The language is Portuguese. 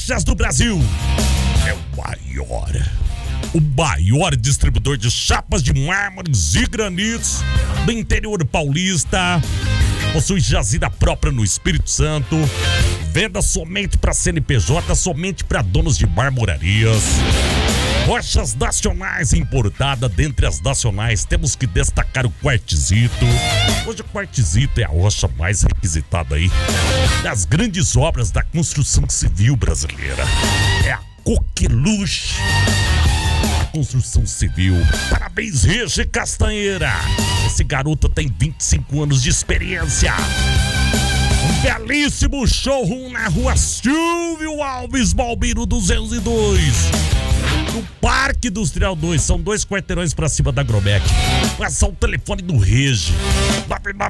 Rochas do Brasil. É o maior distribuidor de chapas de mármores e granitos do interior paulista. Possui jazida própria no Espírito Santo. Venda somente para CNPJ, somente para donos de marmorarias. Rochas nacionais importadas. Dentre as nacionais temos que destacar o quartzito. Hoje o quartzito é a rocha mais requisitada aí das grandes obras da construção civil brasileira. É a coqueluche da construção civil. Parabéns, Regi Castanheira. Esse garoto tem 25 anos de experiência. Um belíssimo showroom na rua Silvio Alves Balbino 202. No Parque Industrial 2, são 2 quarteirões pra cima da Gromec. Passar o telefone do Regi.